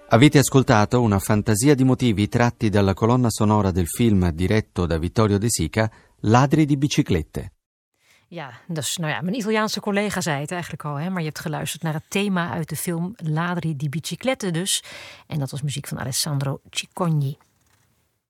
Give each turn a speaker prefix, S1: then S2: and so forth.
S1: Avete ascoltato una fantasia di motivi tratti dalla colonna sonora del film diretto da Vittorio De Sica, Ladri di biciclette.
S2: Ja, dus mijn Italiaanse collega zei het eigenlijk al, hè, maar je hebt geluisterd naar het thema uit de film Ladri di biciclette dus. En dat was muziek van Alessandro Ciccogni.